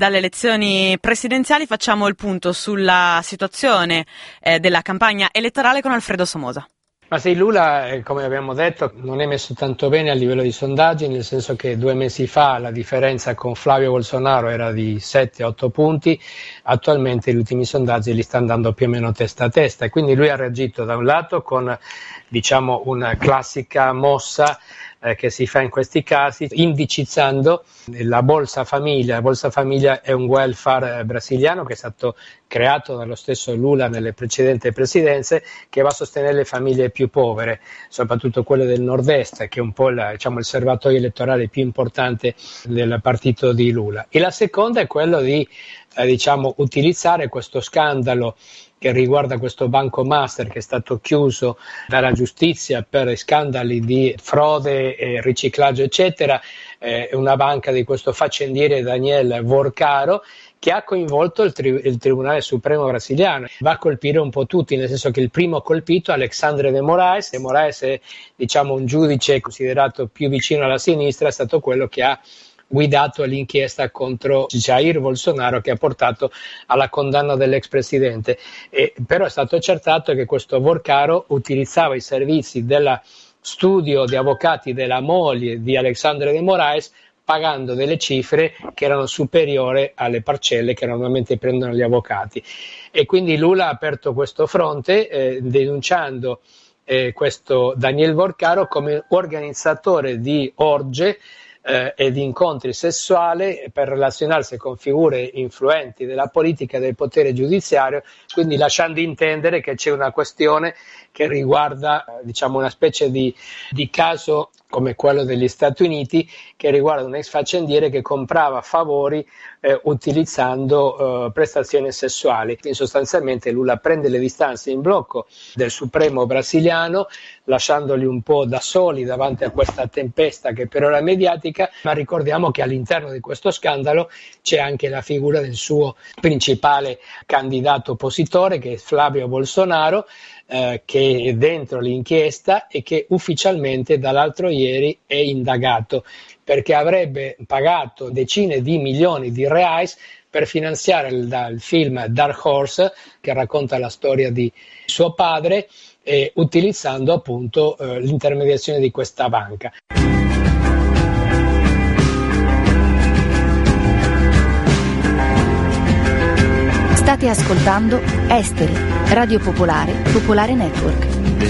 Dalle elezioni presidenziali facciamo il punto sulla situazione della campagna elettorale con Alfredo Somoza. Ma sì, Lula, come abbiamo detto, non è messo tanto bene a livello di sondaggi, nel senso che 2 mesi fa la differenza con Flavio Bolsonaro era di 7-8 punti, attualmente gli ultimi sondaggi li stanno dando più o meno testa a testa, e quindi lui ha reagito da un lato con, diciamo, una classica mossa che si fa in questi casi, indicizzando la Bolsa Famiglia. La Bolsa Famiglia è un welfare brasiliano che è stato creato dallo stesso Lula nelle precedenti presidenze, che va a sostenere le famiglie più povere, soprattutto quelle del nord-est, che è un po' il serbatoio elettorale più importante del partito di Lula. E la seconda è quello di utilizzare questo scandalo che riguarda questo Banco Master che è stato chiuso dalla giustizia per scandali di frode, riciclaggio eccetera, una banca di questo faccendiere Daniel Vorcaro, che ha coinvolto il Tribunale Supremo brasiliano. Va a colpire un po' tutti, nel senso che il primo colpito è Alexandre de Moraes. De Moraes è un giudice considerato più vicino alla sinistra, è stato quello che ha guidato l'inchiesta contro Jair Bolsonaro, che ha portato alla condanna dell'ex presidente. Però è stato accertato che questo Vorcaro utilizzava i servizi dello studio di avvocati della moglie di Alexandre de Moraes, pagando delle cifre che erano superiori alle parcelle che normalmente prendono gli avvocati. E quindi Lula ha aperto questo fronte denunciando questo Daniel Vorcaro come organizzatore di orge e di incontri sessuali per relazionarsi con figure influenti della politica e del potere giudiziario, quindi lasciando intendere che c'è una questione che riguarda una specie di caso come quello degli Stati Uniti, che riguarda un ex faccendiere che comprava favori utilizzando prestazioni sessuali. Quindi sostanzialmente Lula prende le distanze in blocco del Supremo brasiliano, lasciandoli un po' da soli davanti a questa tempesta che per ora è mediatica, ma ricordiamo che all'interno di questo scandalo c'è anche la figura del suo principale candidato oppositore, che è Flavio Bolsonaro, che è dentro l'inchiesta e che ufficialmente dall'altro ieri è indagato perché avrebbe pagato decine di milioni di reais per finanziare il film Dark Horse, che racconta la storia di suo padre, utilizzando appunto l'intermediazione di questa banca. State ascoltando Esteri, Radio Popolare, Popolare Network.